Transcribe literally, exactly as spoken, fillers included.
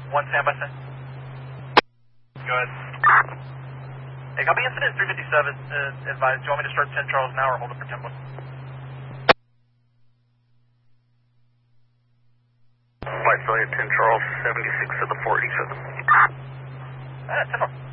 One standby, sir. Go ahead. Hey, copy incident three fifty-seven. Uh, advise. Do you want me to start ten Charles now or hold it for ten one? Flight failure ten Charles, seventy-six to the forty-seven. Uh, ten one.